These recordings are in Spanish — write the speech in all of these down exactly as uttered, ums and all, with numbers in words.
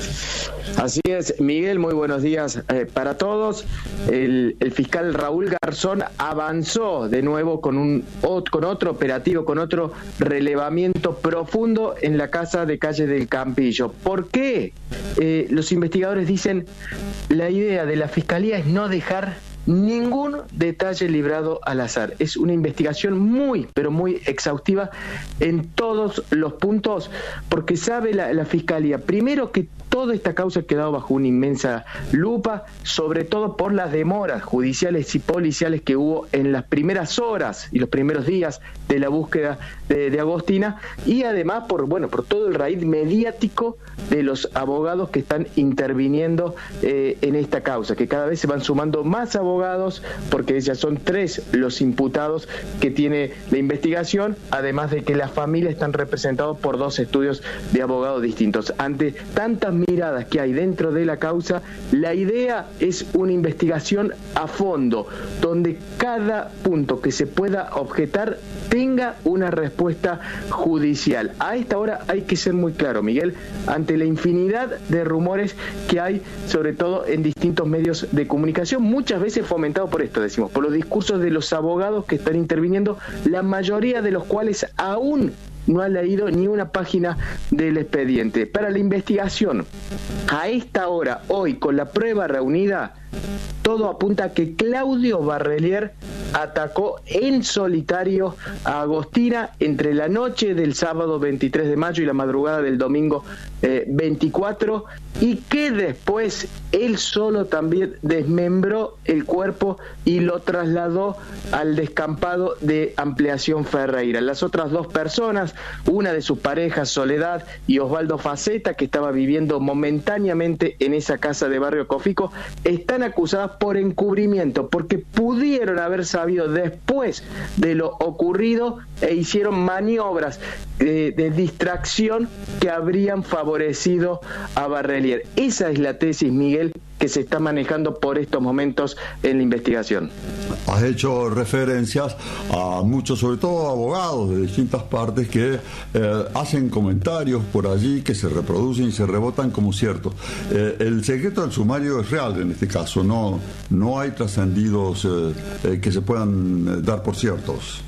Así es, Miguel, muy buenos días eh, para todos. El, el fiscal Raúl Garzón avanzó de nuevo con, un, con otro operativo, con otro relevamiento profundo en la casa de Calle del Campillo. ¿Por qué? Eh, los investigadores dicen la idea de la fiscalía es no dejar ningún detalle librado al azar. Es una investigación muy, pero muy exhaustiva en todos los puntos, porque sabe la, la Fiscalía, primero, que toda esta causa ha quedado bajo una inmensa lupa, sobre todo por las demoras judiciales y policiales que hubo en las primeras horas y los primeros días de la búsqueda de, de Agostina, y además por, bueno, por todo el raíz mediático de los abogados que están interviniendo eh, en esta causa, que cada vez se van sumando más abogados abogados, porque ya son tres los imputados que tiene la investigación, además de que las familias están representadas por dos estudios de abogados distintos. Ante tantas miradas que hay dentro de la causa, la idea es una investigación a fondo, donde cada punto que se pueda objetar tenga una respuesta judicial. A esta hora hay que ser muy claro, Miguel, ante la infinidad de rumores que hay, sobre todo en distintos medios de comunicación, muchas veces fomentado por esto, decimos, por los discursos de los abogados que están interviniendo, la mayoría de los cuales aún no han leído ni una página del expediente. Para la investigación, a esta hora, hoy, con la prueba reunida, todo apunta a que Claudio Barrelier atacó en solitario a Agostina entre la noche del sábado veintitrés de mayo y la madrugada del domingo eh, veinticuatro, y que después él solo también desmembró el cuerpo y lo trasladó al descampado de Ampliación Ferreira. Las otras dos personas, una de sus parejas, Soledad, y Osvaldo Faceta, que estaba viviendo momentáneamente en esa casa de Barrio Cofico, están acusadas por encubrimiento, porque pudieron haber sabido después de lo ocurrido e hicieron maniobras de, de distracción que habrían favorecido a Barrelier. Esa es la tesis, Miguel, que se está manejando por estos momentos en la investigación. Has hecho referencias a muchos, sobre todo abogados de distintas partes, que eh, hacen comentarios por allí que se reproducen y se rebotan como ciertos. Eh, el secreto del sumario es real en este caso, no, no hay trascendidos eh, eh, que se puedan dar por ciertos.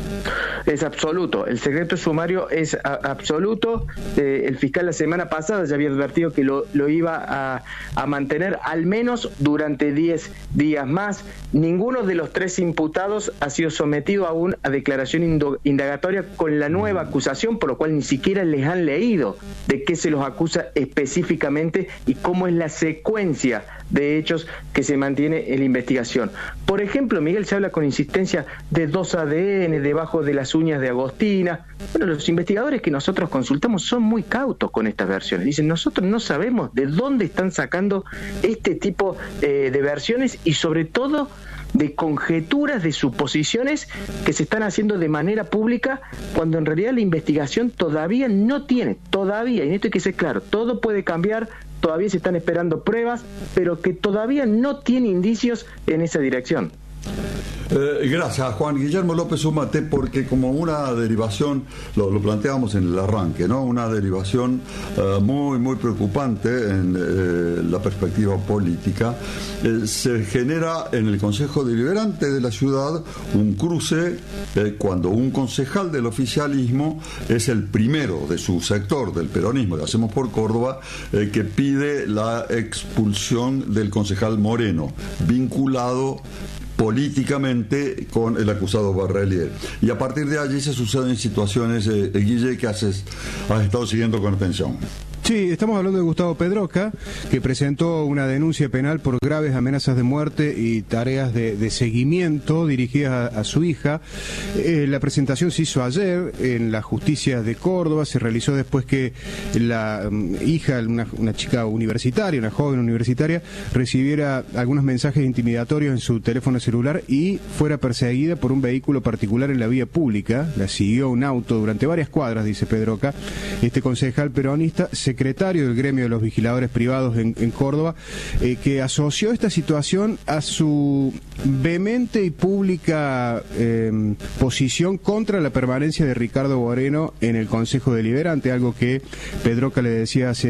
Es absoluto, el secreto sumario es a, absoluto. Eh, el fiscal la semana pasada ya había advertido que lo, lo iba a, a mantener al menos durante diez días más. Ninguno de los tres imputados ha sido sometido aún a declaración indo, indagatoria con la nueva acusación, por lo cual ni siquiera les han leído de qué se los acusa específicamente y cómo es la secuencia de hechos que se mantiene en la investigación. Por ejemplo, Miguel, se habla con insistencia de dos A D N debajo de las uñas de Agostina. Bueno, los investigadores que nosotros consultamos son muy cautos con estas versiones. Dicen, nosotros no sabemos de dónde están sacando este tipo eh, de versiones y sobre todo de conjeturas, de suposiciones que se están haciendo de manera pública, cuando en realidad la investigación todavía no tiene, todavía, y en esto hay que ser claro, todo puede cambiar, todavía se están esperando pruebas, pero que todavía no tiene indicios en esa dirección. Eh, gracias, Juan Guillermo López Zumate, porque como una derivación, lo, lo planteamos en el arranque, ¿no? Una derivación eh, muy, muy preocupante en eh, la perspectiva política, eh, se genera en el Consejo Deliberante de la ciudad un cruce eh, cuando un concejal del oficialismo es el primero de su sector, del peronismo, de Hacemos por Córdoba, eh, que pide la expulsión del concejal Moreno, vinculado políticamente con el acusado Barrelier. Y a partir de allí se suceden situaciones, eh, Guille, que haces, has estado siguiendo con atención. Sí, estamos hablando de Gustavo Pedroca, que presentó una denuncia penal por graves amenazas de muerte y tareas de, de seguimiento dirigidas a, a su hija. Eh, la presentación se hizo ayer en la justicia de Córdoba, se realizó después que la um, hija, una, una chica universitaria, una joven universitaria, recibiera algunos mensajes intimidatorios en su teléfono celular y fuera perseguida por un vehículo particular en la vía pública. La siguió un auto durante varias cuadras, dice Pedroca. Este concejal peronista se secretario del gremio de los vigiladores privados en, en Córdoba, eh, que asoció esta situación a su vehemente y pública eh, posición contra la permanencia de Ricardo Moreno en el Consejo Deliberante, algo que Pedroca le decía hace